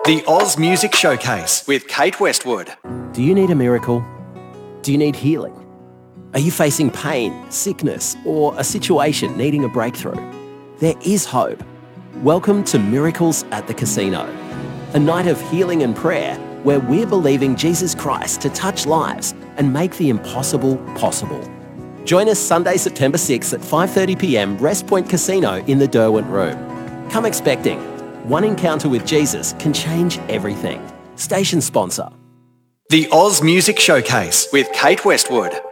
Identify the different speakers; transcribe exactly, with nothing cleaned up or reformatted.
Speaker 1: The Oz Music Showcase with Kate Westwood.
Speaker 2: Do you need a miracle? Do you need healing? Are you facing pain, sickness, or a situation needing a breakthrough? There is hope. Welcome to Miracles at the Casino, a night of healing and prayer where we're believing Jesus Christ to touch lives and make the impossible possible. Join us Sunday, September sixth at five thirty p m Rest Point Casino in the Derwent Room. Come expecting. One encounter with Jesus can change everything. Station sponsor.
Speaker 1: The Oz Music Showcase with Kate Westwood.